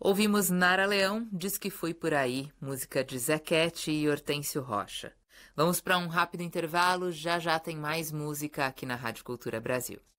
Ouvimos Nara Leão, Diz que Fui Por Aí, música de Zequete e Hortêncio Rocha. Vamos para um rápido intervalo, já já tem mais música aqui na Rádio Cultura Brasil.